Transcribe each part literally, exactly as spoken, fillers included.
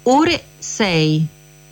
ore sei.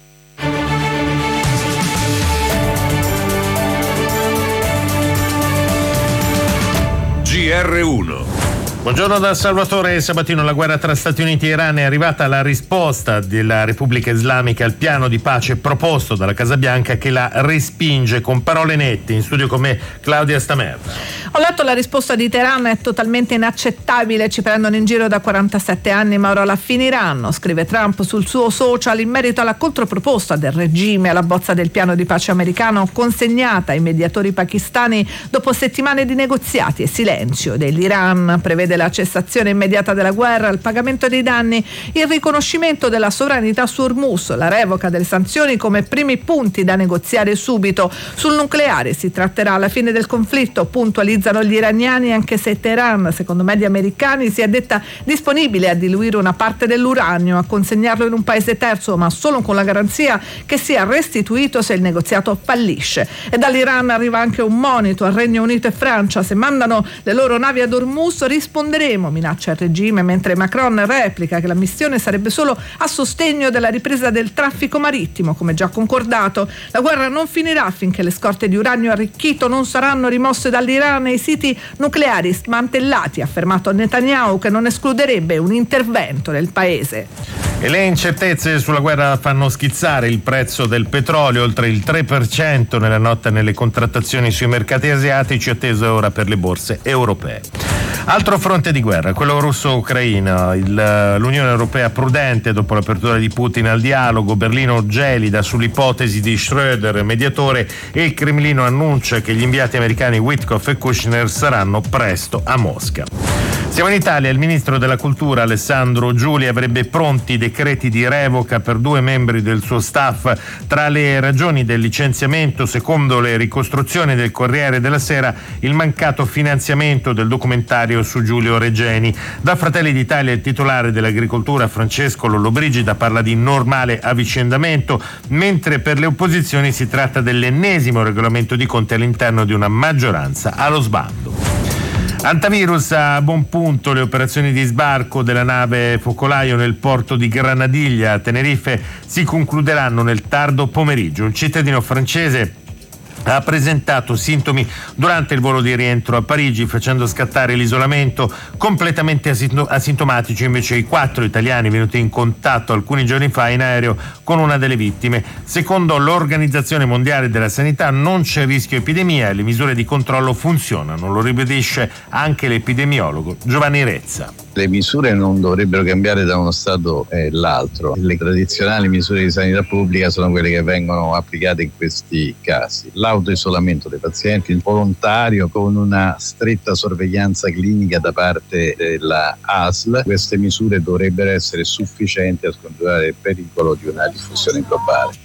G R uno. Buongiorno da Salvatore Sabatino. La guerra tra Stati Uniti e Iran è arrivata alla risposta della Repubblica Islamica al piano di pace proposto dalla Casa Bianca, che la respinge con parole nette. In studio con me Claudia Stamerda. Ho letto la risposta di Teheran, è totalmente inaccettabile, ci prendono in giro da quarantasette anni ma ora la finiranno, scrive Trump sul suo social in merito alla controproposta del regime alla bozza del piano di pace americano consegnata ai mediatori pakistani dopo settimane di negoziati e silenzio dell'Iran. Prevede la cessazione immediata della guerra, il pagamento dei danni, il riconoscimento della sovranità su Hormuz, la revoca delle sanzioni come primi punti da negoziare subito. Sul nucleare si tratterà alla fine del conflitto, puntualizzano gli iraniani, anche se Teheran, secondo media americani, si è detta disponibile a diluire una parte dell'uranio, a consegnarlo in un paese terzo, ma solo con la garanzia che sia restituito se il negoziato fallisce. E dall'Iran arriva anche un monito al Regno Unito e Francia: se mandano le loro navi ad Hormuz risponderemo, minaccia il regime, mentre Macron replica che la missione sarebbe solo a sostegno della ripresa del traffico marittimo, come già concordato. La guerra non finirà finché le scorte di uranio arricchito non saranno rimosse dall'Iran e i siti nucleari smantellati, ha affermato Netanyahu, che non escluderebbe un intervento nel paese. E le incertezze sulla guerra fanno schizzare il prezzo del petrolio oltre il tre per cento nella notte nelle contrattazioni sui mercati asiatici, atteso ora per le borse europee. Altro fronte di guerra, quello russo-ucraino. Il, l'Unione Europea prudente dopo l'apertura di Putin al dialogo, Berlino gelida sull'ipotesi di Schröder mediatore e il Cremlino annuncia che gli inviati americani Witkoff e Kushner saranno presto a Mosca. Siamo in Italia, il ministro della Cultura Alessandro Giuli avrebbe pronti decreti di revoca per due membri del suo staff. Tra le ragioni del licenziamento, secondo le ricostruzioni del Corriere della Sera, il mancato finanziamento del documentario su Giulio Regeni. Da Fratelli d'Italia il titolare dell'agricoltura Francesco Lollobrigida parla di normale avvicendamento, mentre per le opposizioni si tratta dell'ennesimo regolamento di conti all'interno di una maggioranza allo sbando. Antivirus a buon punto le operazioni di sbarco della nave focolaio nel porto di Granadiglia a Tenerife si concluderanno nel tardo pomeriggio. Un cittadino francese ha presentato sintomi durante il volo di rientro a Parigi, facendo scattare l'isolamento. Completamente asintomatici invece i quattro italiani venuti in contatto alcuni giorni fa in aereo con una delle vittime. Secondo l'Organizzazione Mondiale della Sanità non c'è rischio epidemia e le misure di controllo funzionano, lo ribadisce anche l'epidemiologo Giovanni Rezza. Le misure non dovrebbero cambiare da uno stato all'altro. Le tradizionali misure di sanità pubblica sono quelle che vengono applicate in questi casi. L'autoisolamento dei pazienti, il volontario con una stretta sorveglianza clinica da parte della A S L. Queste misure dovrebbero essere sufficienti a scongiurare il pericolo di una diffusione globale.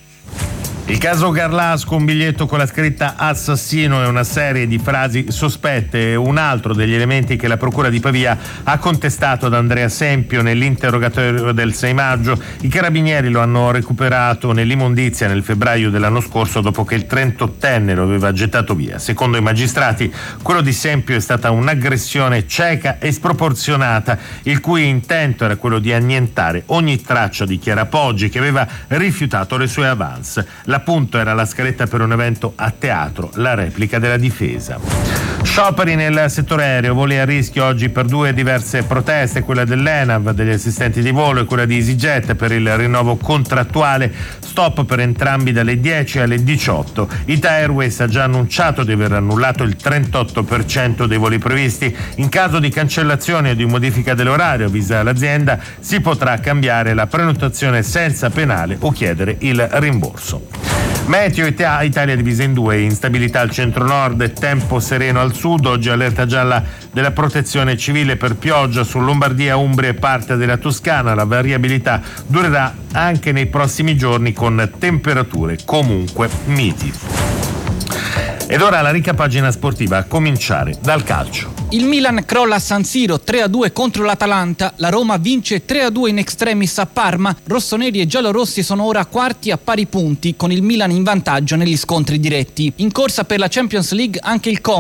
Il caso Garlasco, un biglietto con la scritta assassino e una serie di frasi sospette, un altro degli elementi che la Procura di Pavia ha contestato ad Andrea Sempio nell'interrogatorio del sei maggio. I carabinieri lo hanno recuperato nell'immondizia nel febbraio dell'anno scorso dopo che il trentottenne lo aveva gettato via. Secondo i magistrati, quello di Sempio è stata un'aggressione cieca e sproporzionata, il cui intento era quello di annientare ogni traccia di Chiara Poggi, che aveva rifiutato le sue avance. L'appunto era la scaletta per un evento a teatro, la replica della difesa. Scioperi nel settore aereo, voli a rischio oggi per due diverse proteste, quella dell'ENAV, degli assistenti di volo, e quella di EasyJet per il rinnovo contrattuale. Stop per entrambi dalle dieci alle diciotto. Ita Airways ha già annunciato di aver annullato il trentotto per cento dei voli previsti. In caso di cancellazione o di modifica dell'orario, avvisa l'azienda, si potrà cambiare la prenotazione senza penale o chiedere il rimborso. Meteo Italia divisa in due, instabilità al centro-nord, tempo sereno al sud. Oggi allerta gialla della protezione civile per pioggia su Lombardia, Umbria e parte della Toscana. La variabilità durerà anche nei prossimi giorni con temperature comunque miti. Ed ora la ricca pagina sportiva, a cominciare dal calcio. Il Milan crolla a San Siro tre a due contro l'Atalanta, la Roma vince tre a due in extremis a Parma, rossoneri e giallorossi sono ora quarti a pari punti con il Milan in vantaggio negli scontri diretti. In corsa per la Champions League anche il Como